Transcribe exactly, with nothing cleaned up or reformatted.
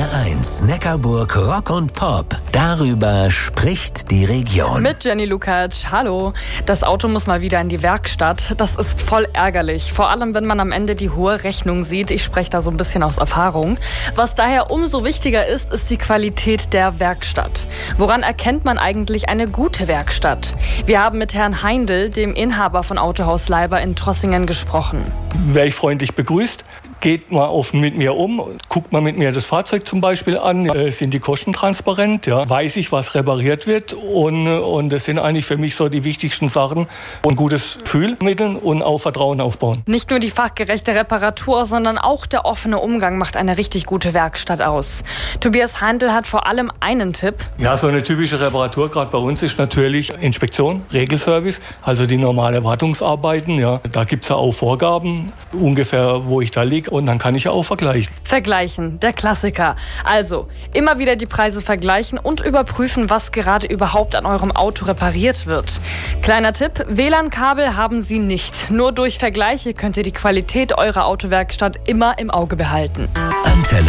R eins Neckarburg Rock und Pop. Darüber spricht die Region. Mit Jenny Lukacs. Hallo. Das Auto muss mal wieder in die Werkstatt. Das ist voll ärgerlich. Vor allem, wenn man am Ende die hohe Rechnung sieht. Ich spreche da so ein bisschen aus Erfahrung. Was daher umso wichtiger ist, ist die Qualität der Werkstatt. Woran erkennt man eigentlich eine gute Werkstatt? Wir haben mit Herrn Heindl, dem Inhaber von Autohaus Leiber in Trossingen, gesprochen. Wäre ich freundlich begrüßt, geht mal offen mit mir um, guckt mal mit mir das Fahrzeug zum Beispiel an, äh, sind die Kosten transparent, ja, weiß ich, was repariert wird und, und das sind eigentlich für mich so die wichtigsten Sachen. Ein gutes Gefühl vermitteln und auch Vertrauen aufbauen. Nicht nur die fachgerechte Reparatur, sondern auch der offene Umgang macht eine richtig gute Werkstatt aus. Tobias Heindl hat vor allem einen Tipp. Ja, so eine typische Reparatur gerade bei uns ist natürlich Inspektion, Regelservice, also die normale Wartungsarbeiten. Ja, da gibt es ja auch Vorgaben, ungefähr wo ich da liege. Und dann kann ich ja auch vergleichen. Vergleichen, der Klassiker. Also, immer wieder die Preise vergleichen und überprüfen, was gerade überhaupt an eurem Auto repariert wird. Kleiner Tipp, W L A N-Kabel haben Sie nicht. Nur durch Vergleiche könnt ihr die Qualität eurer Autowerkstatt immer im Auge behalten. Antenne.